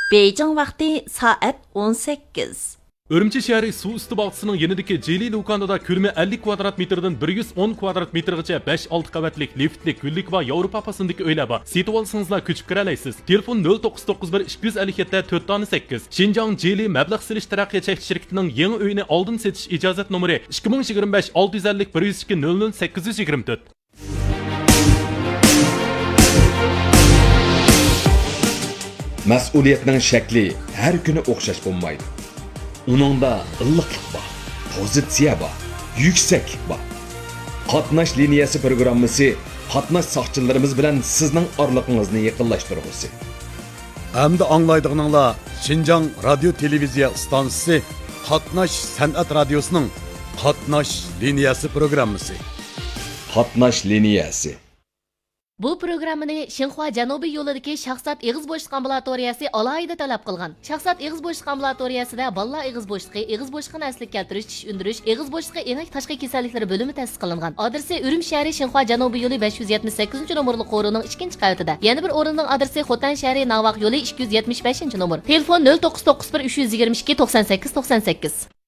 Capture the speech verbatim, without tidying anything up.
Beijing vaqti soat o'n sakkiz. Urumchi shahri suv usti bog'chisining yanidagi Jeli do'konida ko'lami ellik kvadrat metrdan bir yuz o'n kvadrat metrgacha besh olti qavatlik liftli gullik va Yevropa pasındagi uylar bor. Setib olsangizlar ko'chib kira olasiz. Telefon nol to'qqiz to'qqiz bir ikki yuz ellik yetti to'rt sakkiz. Xinjiang Jeli mablag' silish taraqqiyot cheklanish shirkatining yangi uyini oldin setish ijozat nomeri ikki ming yigirma besh olti yuz ellik bir yuz ikki nol nol sakkiz yuz yigirma to'rt. Mas'uliyatning shakli har kuni o'xshash bo'lmaydi. Uningda illiqlik bor, pozitsiya bor, yuksaklik bor. Qatnash liniyasi programmasi qatnash soqchilarimiz bilan sizning orliqingizni yaqinlashtirgusi. Hamda anglaydiganinglar Xinjiang radio televiziya stansiyasi Qatnash san'at radiosining Qatnash liniyasi programmasi. Qatnash liniyasi. Bu programmani Xinhua Janubiy yo'lidagi Shahzod Ig'iz bo'shliq ambulatoriyasi alohida talab qilgan. Shahzod Ig'iz bo'shliq ambulatoriyasida bolalar ig'iz bo'shliqi, ig'iz bo'shliqini asliga keltirish, tish undirish, ig'iz bo'shliqi enak tashqi kasalliklari bo'limi ta'sis qilingan. Adresi Urumchi shahri Xinhua Janubiy yo'li besh yuz yetmish sakkizinchi nomerli qo'rining ikkinchi qavatida. Yana bir o'rinning adresi Xotan shahri Navaq yo'li ikki yuz yetmish beshinchi nomer. Telefon nol to'qqiz to'qqiz bir uch yuz yigirma ikki to'qson sakkiz to'qson sakkiz.